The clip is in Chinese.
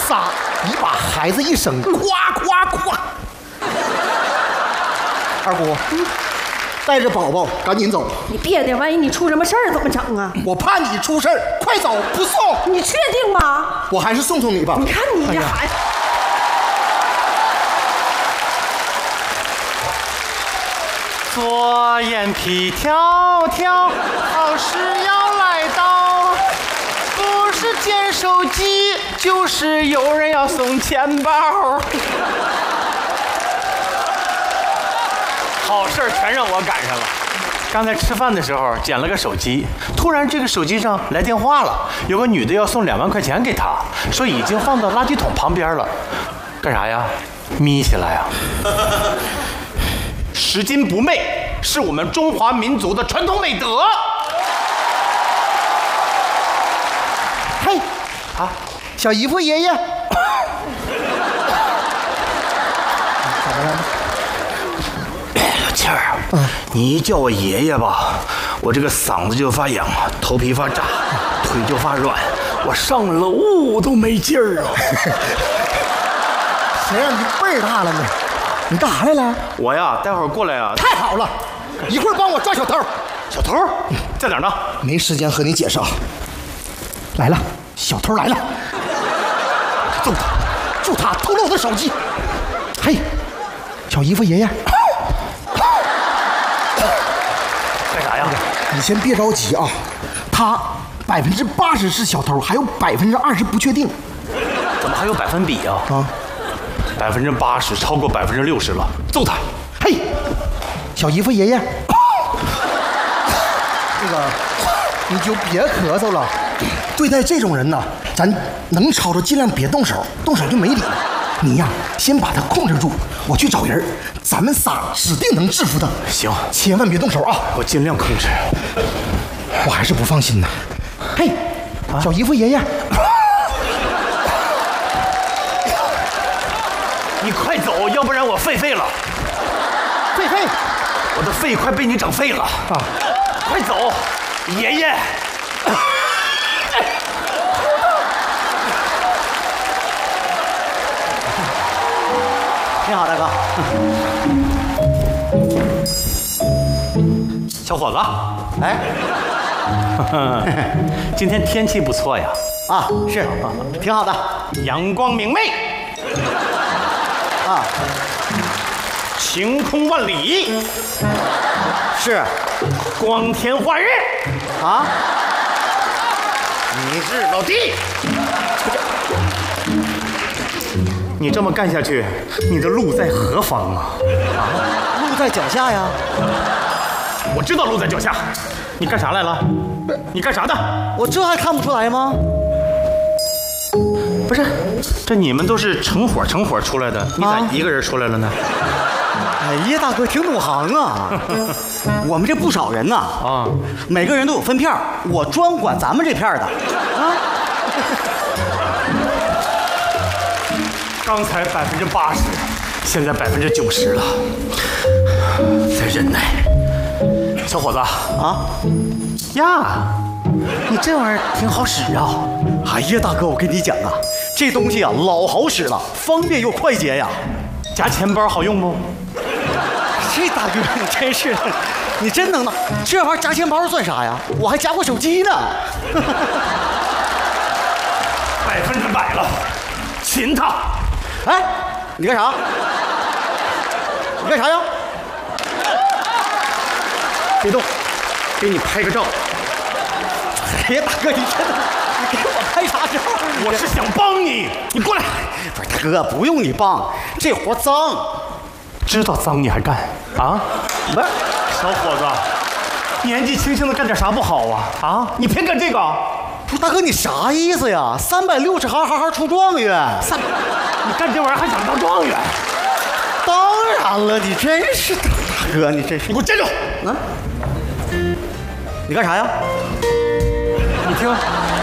撒，你把孩子一生，夸夸夸。二姑，带着宝宝赶紧走。 你别的，万一你出什么事儿怎么整啊？ 我怕你出事儿，快走，不送。 你确定吗？ 我还是送你吧。 你看你这孩子。 左眼皮跳跳，好事要来到，不是捡手机，就是有人要送钱包。好事全让我赶上了。刚才吃饭的时候捡了个手机，突然这个手机上来电话了，有个女的要送2万块钱给他，说已经放到垃圾桶旁边了。干啥呀？眯起来呀！拾金不昧是我们中华民族的传统美德。 嘿，啊，小姨夫爷爷，咋的了？ 倩儿啊，你一叫我爷爷吧，我这个嗓子就发痒，头皮发炸，腿就发软，我上了雾都没劲儿啊。 谁让你辈儿大了呢？你干啥来了？ 我呀，待会儿过来啊。 太好了，一会儿帮我抓小偷。 小偷在哪儿呢？ 没时间和你解释啊。来了，小偷来了，揍他，就他偷了我的手机。嘿，小姨夫爷爷， 干啥呀？ 你先别着急啊，他80%是小偷，还有20%不确定。 怎么还有百分比啊？80%超过60%了，揍他！ 嘿，小姨夫爷爷，那个你就别咳嗽了。对待这种人呢，咱能吵着尽量别动手，动手就没理了。你呀，先把他控制住，我去找人，咱们仨指定能制服他。 行， 千万别动手啊！ 我尽量控制。 我还是不放心呢。嘿，小姨夫爷爷。 你快走，要不然我废了。 废， 我的肺快被你整废了啊！快走，爷爷。 你好，大哥。 小伙子， 哎， 今天天气不错呀。 啊，是，挺好的。 阳光明媚。 啊， 晴空万里， 是， 光天化日啊， 你是老弟。你这么干下去，你的路在何方啊？ 路在脚下呀。 我知道路在脚下。你干啥来了？你干啥的？ 我这还看不出来吗？ 不是，这你们都是成伙出来的，你咋一个人出来了呢？ 哎呀，大哥挺懂行啊！我们这不少人呐， 啊， 每个人都有分片，我专管咱们这片的啊。 刚才80%，现在90%了，再忍耐。小伙子啊呀，你这玩意儿挺好使啊！ 哎呀，大哥，我跟你讲啊，这东西啊老好使了，方便又快捷呀。 夹钱包好用不？ 这大哥你真是的，你真能耐，这玩意儿夹钱包算啥呀？我还夹过手机呢。 100%了，擒他！ 哎，你干啥？你干啥呀？ 别动，给你拍个照。 哎呀，大哥，你真的，你给我拍啥照？ 我是想帮你，你过来。 不是大哥，不用你帮，这活脏。 知道脏你还干啊？ 不是， 小伙子，年纪轻轻的干点啥不好啊？啊，你偏干这个？ 不是大哥，你啥意思呀？360行出状元， 你干这玩意儿还想当状元？ 当然了，你真是大哥，你真是。 你给我站住！ 啊！你干啥呀？ 你听，